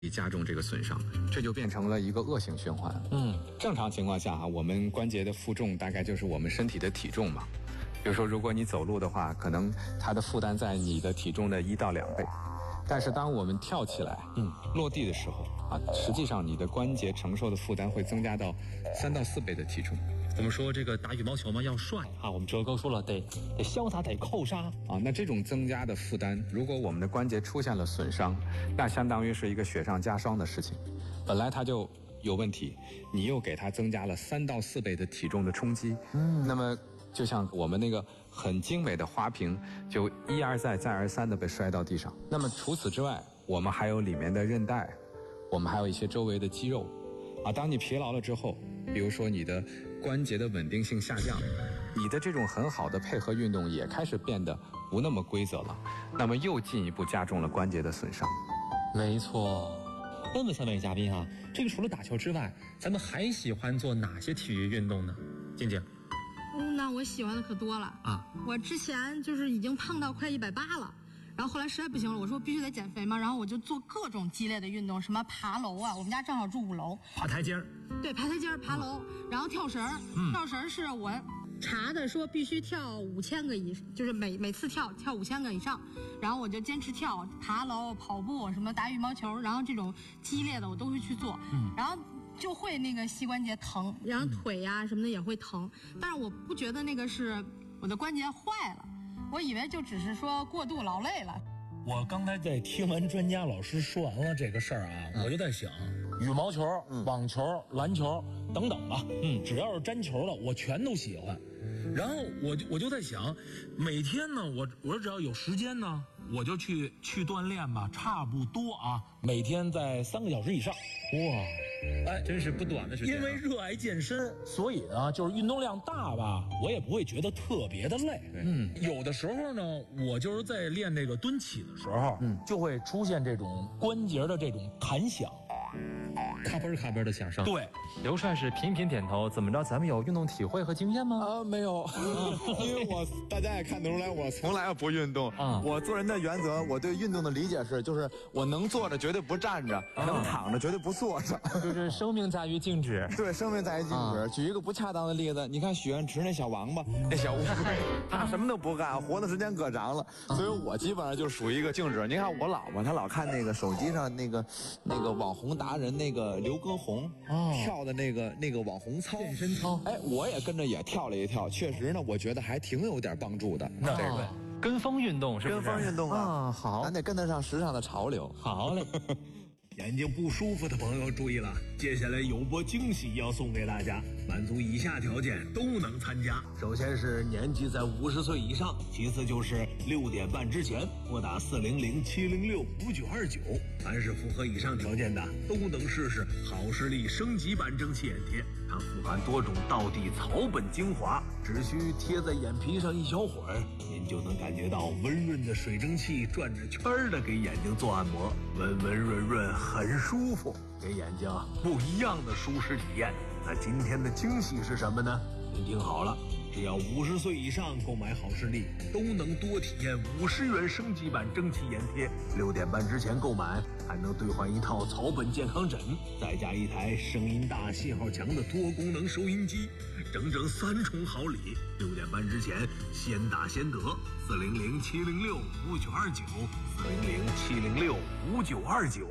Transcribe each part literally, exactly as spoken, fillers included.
加重这个损伤，这就变成了一个恶性循环。 嗯， 正常情况下啊，我们关节的负重大概就是我们身体的体重嘛。比如说，如果你走路的话，可能它的负担在你的体重的一到两倍。但是当我们跳起来，嗯，落地的时候啊，实际上你的关节承受的负担会增加到三到四倍的体重。 我们说这个打羽毛球嘛要帅啊，我们哲哥说了，得得潇洒，得扣杀啊。那这种增加的负担，如果我们的关节出现了损伤，那相当于是一个雪上加霜的事情。本来它就有问题，你又给它增加了三到四倍的体重的冲击，嗯，那么就像我们那个很精美的花瓶，就一而再再而三的被摔到地上。那么除此之外，我们还有里面的韧带，我们还有一些周围的肌肉啊。当你疲劳了之后，比如说你的关节的稳定性下降，你的这种很好的配合运动也开始变得不那么规则了，那么又进一步加重了关节的损伤。 没错。问问三位嘉宾啊，这个除了打球之外，咱们还喜欢做哪些体育运动呢？静静。 嗯，那我喜欢的可多了啊！我之前就是已经胖到快一百八了，然后后来实在不行了，我说必须得减肥嘛，然后我就做各种激烈的运动，什么爬楼啊，我们家正好住五楼， 爬台阶儿， 对，爬台阶儿、爬楼，然后跳绳儿，嗯、跳绳儿是我查的说必须跳五千个以，就是每每次跳跳五千个以上，然后我就坚持跳，爬楼、跑步，什么打羽毛球，然后这种激烈的我都会去做，嗯，然后。就会那个膝关节疼，然后腿呀、啊、什么的也会疼，但是我不觉得那个是我的关节坏了，我以为就只是说过度劳累了。 我刚才在听完专家老师说完了这个事儿啊，嗯、我就在想，羽毛球、嗯、网球、篮球等等吧，嗯，只要是沾球的，我全都喜欢。然后我就我就在想，每天呢，我我只要有时间呢，我就去去锻炼吧，差不多啊，每天在三个小时以上。哇， 哎，真是不短的时间、啊。 因为热爱健身，所以呢，就是运动量大吧，我也不会觉得特别的累。嗯，有的时候呢，我就是在练那个蹲起的时候，嗯，就会出现这种关节的这种弹响。 咔嘣咔嘣的响声。 对， 刘帅是频频点头。怎么着？咱们有运动体会和经验吗？ 啊，没有，因为我大家也看得出来，我从来不运动啊。我做人的原则，我对运动的理解是，就是我能坐着绝对不站着，啊、能躺着绝对不坐着。 就是生命在于静止。 对，生命在于静止。啊、举一个不恰当的例子，你看许愿池那小王八，那小乌龟，他什么都不干，活的时间可长了。所以我基本上就属于一个静止。你看我老婆，她老看那个手机上那个那个网红达人那个。刘畊宏、哦、跳的那个那个网红操健身操， 哎，我也跟着也跳了一跳，确实呢，我觉得还挺有点帮助的。 那这个跟风运动是不是？ 跟风运动啊， 啊好， 咱得跟得上时尚的潮流。 好嘞。 眼睛不舒服的朋友注意了，接下来有波惊喜要送给大家，满足以下条件都能参加。首先是年纪在五十岁以上，其次就是六点半之前拨打四零零七零六五九二九，凡是符合以上条件的都能试试好视力升级版蒸汽眼贴。它富含多种道地草本精华，只需贴在眼皮上一小会儿，您就能感觉到温润的水蒸气转着圈儿的给眼睛做按摩，温温润润很舒服，给眼睛不一样的舒适体验。那今天的惊喜是什么呢？您听好了，只要五十岁以上购买好视力，都能多体验五十元升级版蒸汽眼贴。六点半之前购买，还能兑换一套草本健康枕，再加一台声音大、信号强的多功能收音机，整整三重好礼。六点半之前先打先得，四零零七零六五九二九，四零零七零六五九二九。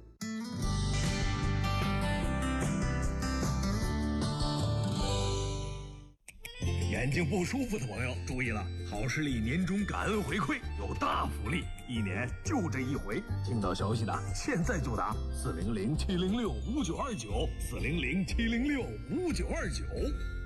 眼睛不舒服的朋友注意了，好视力年终感恩回馈有大福利，一年就这一回。听到消息的现在就打四零零七零六五九二九，四零零七零六五九二九。